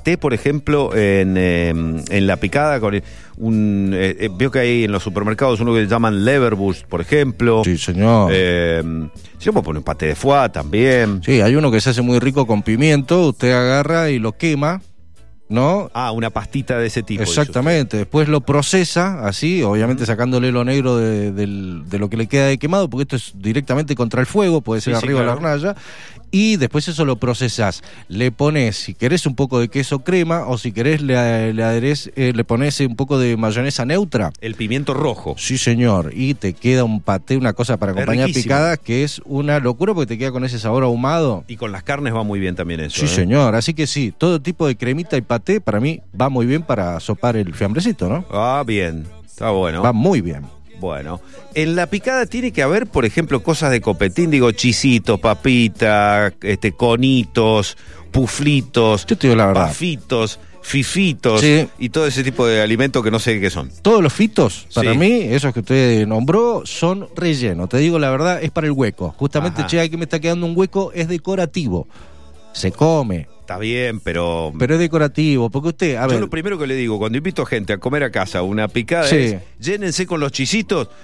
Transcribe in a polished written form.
paté, por ejemplo, en la picada con veo que hay en los supermercados uno que le llaman Leverbush, por ejemplo. Sí, señor. Se puede poner un paté de foie también. Sí, hay uno que se hace muy rico con pimiento, usted agarra y lo quema, ¿no? Una pastita de ese tipo. Exactamente, después lo procesa así, obviamente sacándole lo negro de lo que le queda de quemado, porque esto es directamente contra el fuego, puede ser arriba de la hornalla, y después eso lo procesás. Le pones, si querés, un poco de queso crema, o si querés le pones un poco de mayonesa neutra. El pimiento rojo. Sí, señor, y te queda un paté, una cosa para acompañar picada, que es una locura porque te queda con ese sabor ahumado. Y con las carnes va muy bien también eso. Sí, señor, así que sí, todo tipo de cremita y paté para mí va muy bien para sopar el fiambrecito, ¿no? Bien, está bueno. Va muy bien. Bueno, en la picada tiene que haber, por ejemplo, cosas de copetín, digo, chisitos, papita, conitos, puflitos, yo te digo la verdad, pafitos, fifitos, sí, y todo ese tipo de alimentos que no sé qué son. Todos los fitos, para mí, esos que usted nombró, son relleno. Te digo la verdad, es para el hueco. Justamente, aquí me está quedando un hueco, es decorativo. Se come. Está bien, pero es decorativo, porque usted, yo lo primero que le digo cuando invito gente a comer a casa una picada es, llénense con los chisitos,